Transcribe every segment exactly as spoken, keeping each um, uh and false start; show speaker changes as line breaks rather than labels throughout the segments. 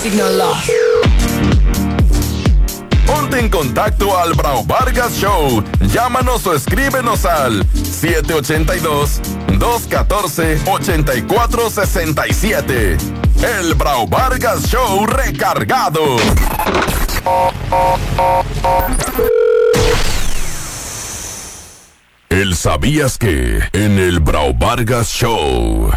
Signal Lost.
Ponte en contacto al Brau Vargas Show. Llámanos o escríbenos al siete ocho dos, dos uno cuatro, ocho cuatro seis siete. El Brau Vargas Show recargado. El sabías que en el Brau Vargas Show.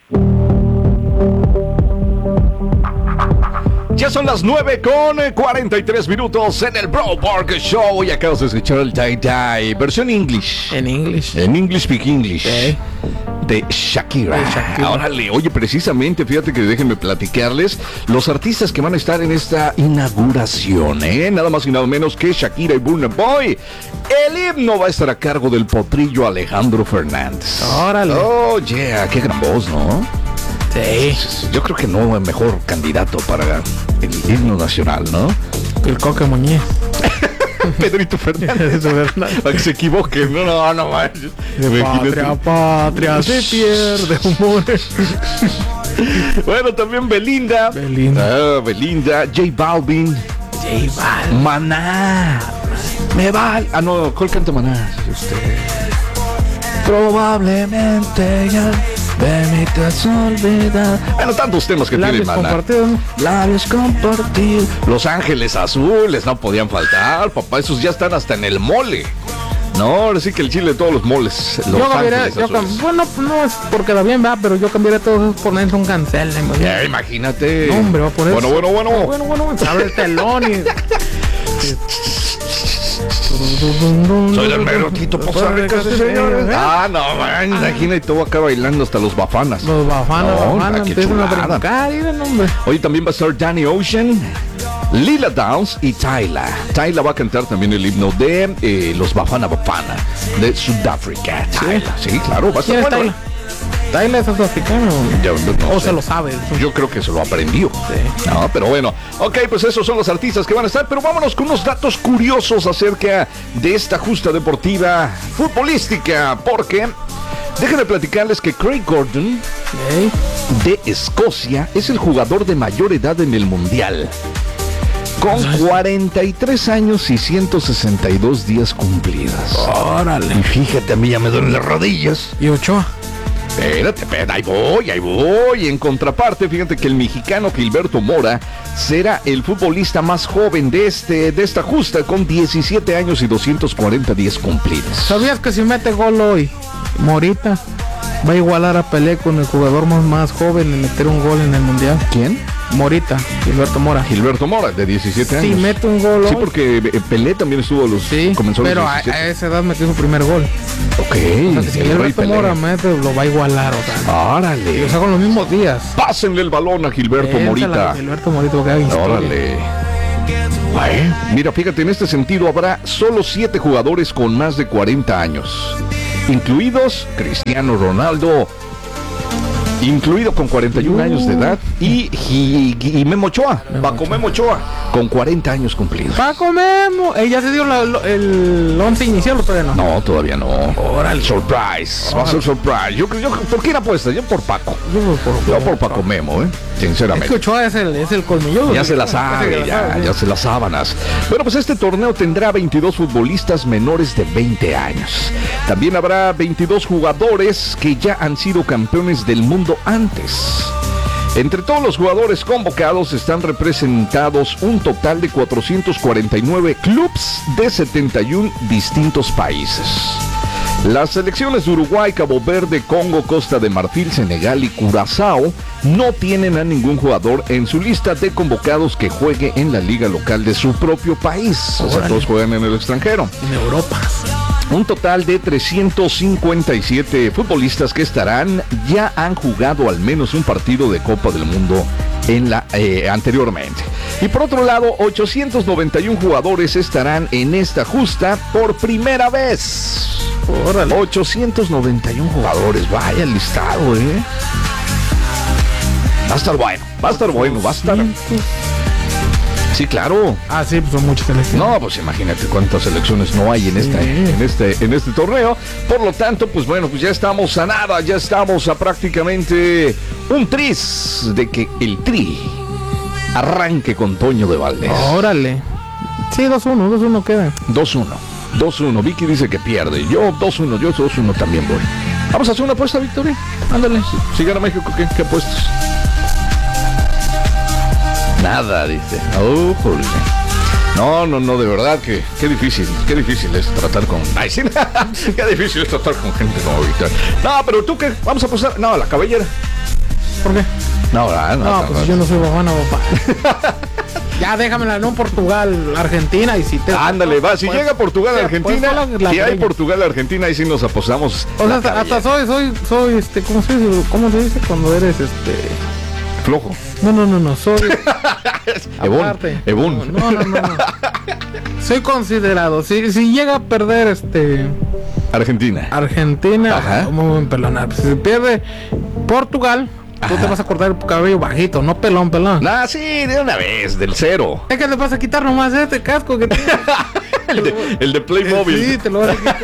Ya son las nueve con cuarenta y tres minutos en el Brau Vargas Show y acabas de escuchar el Die Die, versión English.
En English.
En English Speak English.
Okay.
De Shakira.
De Shakira.
Órale, oye, precisamente, fíjate que déjenme platicarles los artistas que van a estar en esta inauguración, ¿eh? Nada más y nada menos que Shakira y Burna Boy. El himno va a estar a cargo del potrillo Alejandro Fernández.
Órale.
Oh, yeah, qué gran voz, ¿no?
Sí.
Yo creo que no es mejor candidato para el himno nacional, ¿no?
El Coque Muñiz.
Pedrito Fernández. Para que se equivoque. No, no, no manches.
Patria, patria, se pierde humor.
Bueno, también Belinda.
Belinda.
Ah, Belinda. J Balvin.
J Balvin.
Maná. Me vale. Ah, no, ¿cuál canta Maná? Usted. Probablemente ya de mí te has olvidado. Bueno, tantos temas que
Labios
tiene Maná.
compartidos.
Labios compartidos. Los Ángeles Azules no podían faltar, papá. Esos ya están hasta en el mole. No, ahora sí que el chile de todos los moles. Los
Yo cambiaría,
Ángeles
yo
Azules.
cam- bueno, no es porque da bien, va, pero yo cambiaría todo eso por dentro un cancel.
Ya, imagínate.
No, hombre, va a poner.
Bueno, bueno, bueno.
Bueno, bueno, bueno. Se abre el telón y.
Soy del mero Tito Poza Rica, sí, señores. Ah, no, man, imagínate, todo acá bailando hasta los bafanas.
Los bafanas,
No,
bafanas,
qué
empiezan a
chulada.
brincar, y de nombre.
Hoy también va a estar Danny Ocean, Lila Downs y Tyla. Tyla va a cantar también el himno de eh, los Bafana Bafana de Sudáfrica. Tyla, sí, claro, va a
¿Quién
estar
es
bueno.
Tyla? ¿Tyla es africano?
Yo no
O
sé.
se lo sabe.
Yo creo que se lo aprendió.
Sí.
No, pero bueno. Ok, pues esos son los artistas que van a estar. Pero vámonos con unos datos curiosos acerca de esta justa deportiva futbolística. Porque déjenme platicarles que Craig Gordon
Okay.
de Escocia es el jugador de mayor edad en el Mundial. Con cuarenta y tres años y ciento sesenta y dos días cumplidos.
Órale.
Y fíjate, a mí ya me duelen las rodillas.
¿Y Ochoa?
Espérate, espérate, ahí voy, ahí voy. En contraparte, fíjate que el mexicano Gilberto Mora será el futbolista más joven de este de esta justa con diecisiete años y doscientos cuarenta días cumplidos.
¿Sabías que si mete gol hoy, Morita va a igualar a Pelé con el jugador más, más joven en meter un gol en el Mundial?
¿Quién?
Morita, Gilberto Mora.
Gilberto Mora, de diecisiete
Si
años.
mete un gol
Sí,
hoy,
porque eh, Pelé también estuvo a los
sí,
comenzó a los
pero a,
diecisiete.
a esa edad metió su primer gol.
Ok,
O sea, que si
el rey
Gilberto
Pelé.
Mora mete, lo va a igualar, o sea.
Órale.
O sea, con los mismos días.
Pásenle el balón a Gilberto
Él se
Morita.
la- Gilberto Morita, porque haga historia.
Órale. Ay, mira, fíjate, en este sentido habrá solo siete jugadores con más de cuarenta años, incluidos Cristiano Ronaldo, incluido con cuarenta y un años de edad, y, y, y Memo Ochoa, Paco Memo Ochoa, con cuarenta años cumplidos.
Paco Memo, ella se dio la- lo- el once inicial o todavía no.
No, todavía no. Órale. Surprise. Va a ser surprise. Yo, yo, ¿por quién apuesta? Yo por Paco.
Yo por,
Yo por Paco Memo, ¿eh?
Es que
Sinceramente.
Ochoa es el, es el colmilludo.
Ya se la sabe, ya, ya se las sábanas. Bueno, pues este torneo tendrá veintidós futbolistas menores de veinte años. También habrá veintidós jugadores que ya han sido campeones del mundo antes. Entre todos los jugadores convocados están representados un total de cuatrocientos cuarenta y nueve clubes de setenta y uno distintos países. Las selecciones de Uruguay, Cabo Verde, Congo, Costa de Marfil, Senegal y Curazao no tienen a ningún jugador en su lista de convocados que juegue en la liga local de su propio país. O sea, todos juegan en el extranjero.
En Europa.
Un total de trescientos cincuenta y siete futbolistas que estarán ya han jugado al menos un partido de Copa del Mundo en la eh, anteriormente. Y por otro lado, ochocientos noventa y uno jugadores estarán en esta justa por primera vez.
Órale.
ochocientos noventa y uno jugadores, vaya el listado, ¿eh? Va a estar bueno, va a estar bueno, va a estar... Sí, claro.
Ah, sí, pues son muchas selecciones.
No, pues imagínate cuántas selecciones no hay en, esta,
Sí.
en, este, en este torneo. Por lo tanto, pues bueno, pues ya estamos a nada, ya estamos a prácticamente un tris de que el Tri arranque con Toño de Valdés.
Órale. Sí, dos uno, dos uno queda.
dos uno. dos uno. Vicky dice que pierde. Yo dos uno, yo dos uno también voy. Vamos a hacer una apuesta, Victoria. Ándale. Si, si gana México, ¿qué, qué apuestas? Nada, dice. Oh, joder. No, no, no, de verdad que qué difícil, qué difícil es tratar con... Ay, sí, qué difícil es tratar con gente como Victoria. No, pero tú qué, vamos a pasar... No, la cabellera.
¿Por qué?
No, no, no.
No,
no
pues
no.
yo no soy bajona, papá. Ya déjamela, no Portugal, Argentina y si te...
Ándale, va, si
pues,
llega Portugal,
pues,
Argentina,
pues, la, la
si hay
cabella.
Portugal, Argentina, ahí sí nos apostamos.
O sea,
la
hasta,
cabellera.
hasta soy, soy, soy, este, ¿cómo se dice? ¿Cómo se dice cuando eres, este...
Flojo.
No, no, no, no, soy...
Ebón,
aparte.
Ebón.
No, no, no, no. Soy considerado. Si, si llega a perder, este...
Argentina.
Argentina,
Ajá.
muy buen pelonar. Si se pierde Portugal, tú
Ajá.
te vas a cortar el cabello bajito, no pelón, pelón.
Ah, sí, de una vez, del cero.
Es que te vas a quitar nomás este casco que tienes.
El de, el de Playmobil.
Sí, te lo vas a quitar.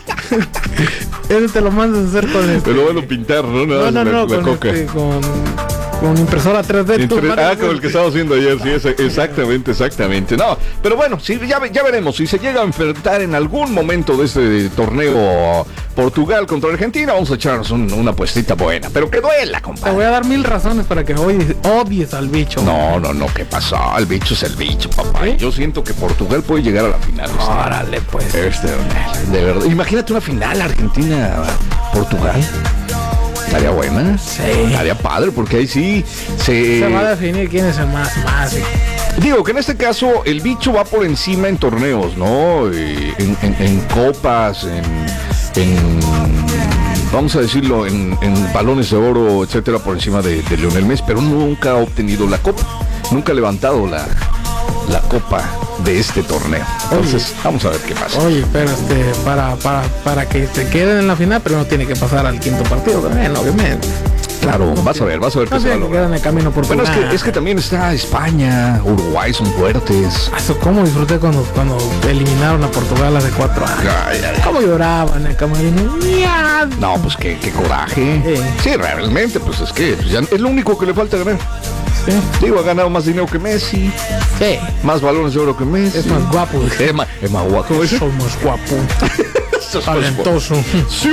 Ese te lo mandas a hacer con este.
Pero bueno, pintar, ¿no? Nada
No, no,
más
no,
la, la
con,
coca.
este, con, con impresora tres D. tú
Entre-
mandas
ah,
a
como el que
hacer-
estaba haciendo ayer, sí, ese- exactamente, exactamente. No, pero bueno, sí, ya, ve- ya veremos. Si se llega a enfrentar en algún momento de este torneo Portugal contra Argentina, vamos a echarnos un- una puestita buena. Pero que duela,
Te voy
compadre.
a dar mil razones para que odies, odies al bicho.
No, no, no, ¿qué pasó? El bicho es el bicho, papá.
¿Sí?
Yo siento que Portugal puede llegar a la final. este año.
Órale, pues.
Este, de verdad. Imagínate una final Argentina-Portugal. Estaría buena.
Sí.
Estaría padre porque ahí sí se...
Se va a definir quién es el más, más.
Digo que en este caso el bicho va por encima en torneos, ¿no? Eh, En, en- en copas, en, en- vamos a decirlo, en, en balones de oro, etcétera, por encima de, de Lionel Messi, pero nunca ha obtenido la copa, nunca ha levantado la, la copa de este torneo. Entonces, vamos a ver qué pasa.
Oye, pero este, para, para, para que se queden en la final, pero no tiene que pasar al quinto partido también, obviamente.
Claro, vas a ver, vas a ver qué
No
se va a
tiene que
lograr.
quedar en el camino por
Bueno, es que, es que también está España, Uruguay, son fuertes.
Eso, ¿cómo disfruté cuando, cuando eliminaron a Portugal hace cuatro años?
Ay, ay, ay.
¿Cómo lloraban en el camerino? ¡Mia!
No, pues qué, qué coraje.
Sí.
Sí, realmente, pues es que pues, ya es lo único que le falta ganar.
Sí,
Digo, ha ganado más dinero que Messi,
sí.
más balones de oro que Messi.
Es más guapo.
Es más, es más guapo. ¿Cómo dice?
Soy más guapo,
Eso es más guapo.
talentoso
Sí,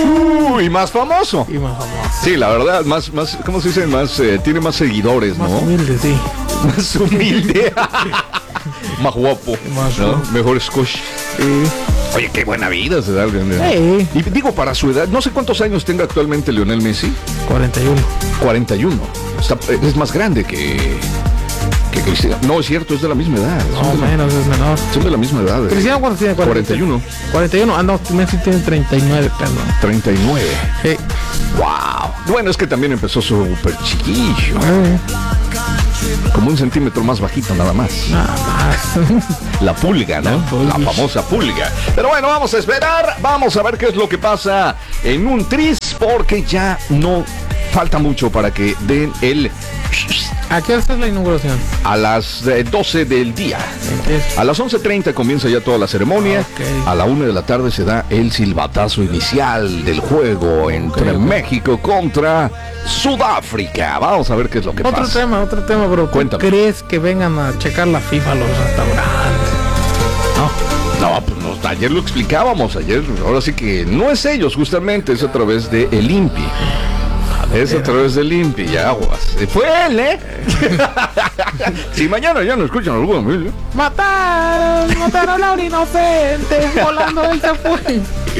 y más famoso.
y más famoso.
Sí, la verdad, más, más, ¿cómo se dice? Más, eh, tiene más seguidores,
Más
¿no?
humilde, sí.
Más humilde. Más guapo.
Más
¿no?
guapo.
Mejor scotch.
Sí.
Oye, qué buena vida se da.
Sí.
Y digo, para su edad, no sé cuántos años tenga actualmente Lionel Messi.
cuarenta y uno.
cuarenta y uno. Está, es más grande que, que Cristiano. No, es cierto, es de la misma edad.
No,
Son, de, la,
menos, es menor.
son de la misma edad. eh.
Cristiano, ¿cuántos tiene?
cuarenta y uno.
cuarenta y uno. Ah, no, Messi tiene treinta y nueve, perdón.
treinta y nueve.
Sí.
Wow. Bueno, es que también empezó súper chiquillo.
Eh,
Como un centímetro más bajito nada más.
nada más.
La pulga, ¿no?
pulga.
La famosa pulga. Pero bueno, vamos a esperar. Vamos a ver qué es lo que pasa en un tris, porque ya no falta mucho para que den el
¿A qué hora es la inauguración?
a las eh, doce del día.
Empieza.
A las once treinta comienza ya toda la ceremonia.
Ok.
A la una de la tarde se da el silbatazo inicial del juego entre
Ok.
México contra Sudáfrica. Vamos a ver qué es lo que
Otro
pasa.
tema, otro tema, bro. ¿Tú
Cuéntame.
crees que vengan a checar la FIFA a los restaurantes? No.
No, pues no, ayer lo explicábamos, ayer, ahora sí que no es ellos justamente, es a través de el INPI. Es a través del INPI, ya aguas. Fue él, ¿eh? Si mañana ya no escuchan algo, ¿eh?
Mataron, mataron a un inocente, volando él se fue.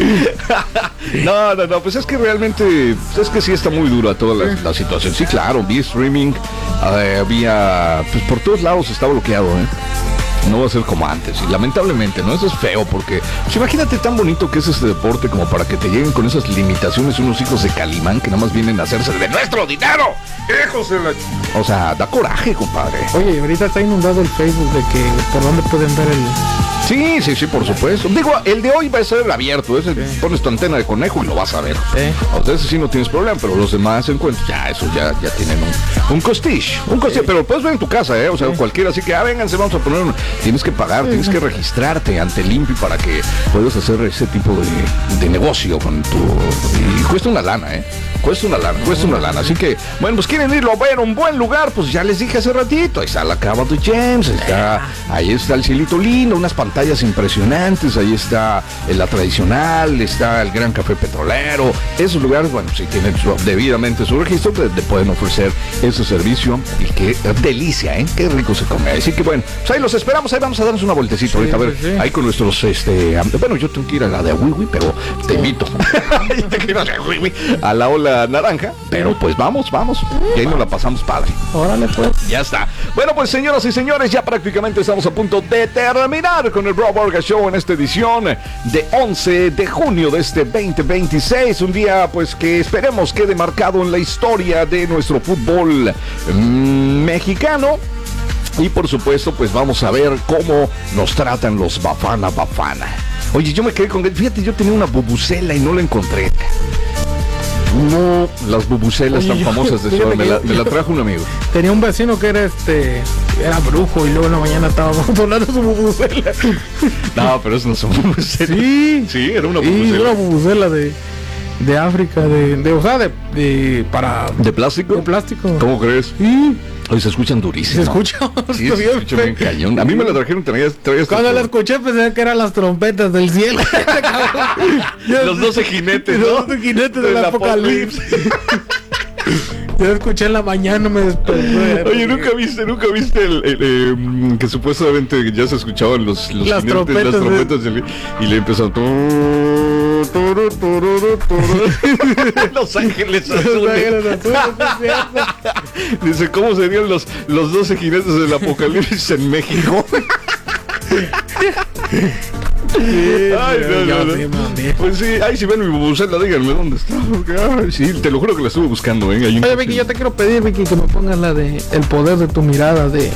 No, no, no, pues es que realmente, pues es que sí está muy dura toda la, la situación. Sí, claro, vi streaming, eh, había, pues por todos lados está bloqueado, ¿eh? No va a ser como antes, y lamentablemente, ¿no? Eso es feo, porque pues, imagínate tan bonito que es este deporte como para que te lleguen con esas limitaciones unos hijos de Calimán que nada más vienen a hacerse de nuestro dinero. ¡Hijos de la... O sea, da coraje, compadre.
Oye, ahorita está inundado el Facebook de que por dónde pueden ver el...
Sí, sí, sí, por supuesto. Digo, el de hoy va a ser abierto. Ese,
Sí.
pones tu antena de conejo y lo vas a ver.
Sí.
O sea, ese sí no tienes problema, pero los demás encuentros, ya, esos ya, ya tienen un, un costish. Un costish, pero lo puedes ver en tu casa, ¿eh? O sea, cualquiera. Así que, ah, vénganse, vamos a poner un... Tienes que pagar, tienes que registrarte ante el INPI para que puedas hacer ese tipo de, de negocio con tu... Y cuesta una lana, ¿eh? cuesta una lana, cuesta una lana. Así que, bueno, pues quieren irlo a ver a un buen lugar, pues ya les dije hace ratito, ahí está la Cava de James, está, ahí está el cielito lindo, unas pantallas impresionantes, ahí está la tradicional, está el Gran Café Petrolero. Esos lugares, bueno, si tienen su, debidamente su registro, pues le pueden ofrecer ese servicio y qué delicia, ¿eh? Qué rico se come. Así que bueno, pues ahí los esperamos, ahí vamos a darnos una vueltecita sí, ahorita, a ver, sí, sí. ahí con nuestros, este, bueno, yo tengo que ir a la de Wiwi, pero te invito. Yo tengo que ir a la Wiwi, a la Ola Naranja, pero pues vamos, vamos, y ahí nos la pasamos padre.
Órale pues.
Ya está. Bueno, pues señoras y señores, ya prácticamente estamos a punto de terminar con el Bro Vargas Show en esta edición de once de junio de este veinte veintiséis, un día pues que esperemos quede marcado en la historia de nuestro fútbol mmm, mexicano. Y por supuesto, pues vamos a ver cómo nos tratan los Bafana Bafana. Oye, yo me quedé con... Fíjate, yo tenía una bubucela y no la encontré. No, las bubucelas tan famosas de Ciudad, me la, me la trajo un amigo.
Tenía un vecino que era este, era brujo y luego en la mañana estábamos volando su bubucela.
No, pero eso no son bubucelas.
Sí,
sí, era una
bubucela. Sí, una bubucela de, de África, de, de, o sea, de, de, para...
¿De plástico?
De plástico.
¿Cómo crees?
Sí.
Hoy se escuchan durísimos.
Se escucha.
Sí, se escucha bien cañón. A mí me la trajeron, traías, traías
Cuando la escuché pensé que eran las trompetas del cielo.
Los doce jinetes, ¿no?
Los doce jinetes del, del apocalipsis. Yo escuché en la mañana, me desperté.
Oye, ¿nunca viste, nunca viste el, el, el, que supuestamente ya se escuchaban los, los
las,
jinetes,
trompetas,
las trompetas de... y le empezó Los Ángeles Azules. Dice, ¿cómo serían los, los doce jinetes del apocalipsis en México? Ay, no, no, no. Pues sí, ahí si ven mi bubucela, díganme dónde está. Porque, ay, sí, te lo juro que la estuve buscando, ¿eh?
Oye, Vicky, Vicky, yo te quiero pedir, Vicky, que me pongas la de El poder de tu mirada de...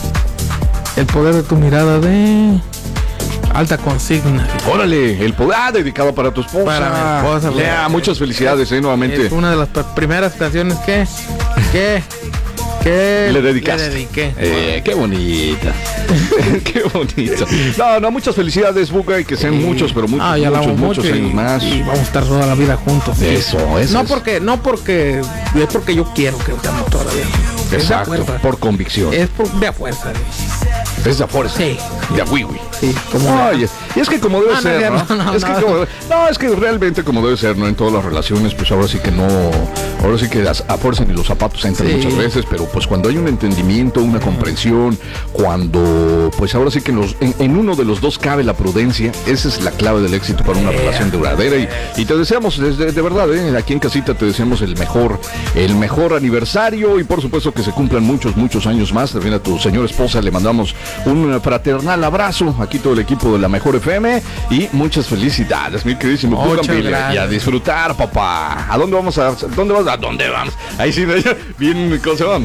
El poder de tu mirada de... Alta consigna.
Órale, el poder ah, dedicado para tu esposa.
Para mi esposa.
Yeah,
para
muchas felicidades, eh, nuevamente.
Es una de las primeras canciones que... que... que
le dedicaste.
Le dediqué.
Eh, qué bonita. Qué bonita. No, no, muchas felicidades, Buga, y que sean sí. muchos, pero muchos, ah, muchos, muchos
mucho
años
y,
más.
Y vamos a estar toda la vida juntos.
Eso, eso.
No
es.
porque, no porque, es porque yo quiero que estemos toda la vida.
Exacto, por convicción.
Es por, de a fuerza.
Es de a fuerza.
Sí.
De a wiwi.
Sí, como
Oye, y es que como debe
no,
ser, ¿no?
No, no,
es que
no.
Como, no, es que realmente como debe ser, ¿no? En todas las relaciones, pues ahora sí que no, ahora sí que las, a fuerza ni los zapatos entran sí. muchas veces, pero pues cuando hay un entendimiento, una comprensión, cuando, pues ahora sí que en, los, en, en uno de los dos cabe la prudencia, esa es la clave del éxito para una yeah. relación duradera y, y te deseamos, desde, de verdad, ¿eh? Aquí en casita te deseamos el mejor, el mejor aniversario y por supuesto que se cumplan muchos, muchos años más. También a tu señora esposa le mandamos un fraternal abrazo, aquí todo el equipo de la Mejor F M y muchas felicidades, mi queridísimo Bugambilia. Y a disfrutar, papá. ¿A dónde vamos a dónde vas? ¿A dónde vamos? Ahí sí, bien, ¿cómo se van?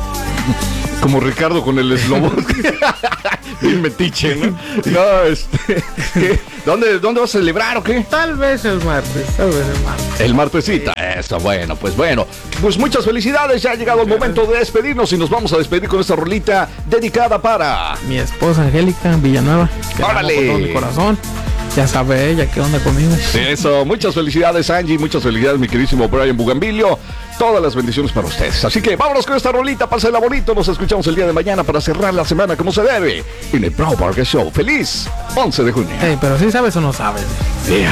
Como Ricardo con el eslobo. Bien metiche, ¿no? No, este, ¿qué? ¿Dónde, ¿Dónde vas a celebrar o qué?
Tal vez el martes, tal vez el martes.
El martesita, eso, bueno, pues bueno. Pues muchas felicidades, ya ha llegado el momento de despedirnos y nos vamos a despedir con esta rolita dedicada para...
mi esposa Angélica Villanueva. Que
¡órale!
Con todo mi corazón. Ya sabe ella qué onda conmigo.
Eso, muchas felicidades Angie, muchas felicidades mi queridísimo Brian Bugambilio. Todas las bendiciones para ustedes. Así que vámonos con esta rolita, pásela bonito. Nos escuchamos el día de mañana para cerrar la semana como se debe en el Bro Vargas Show. ¡Feliz once de junio!
Hey, pero ¿sí sabes o no sabes?
Yeah.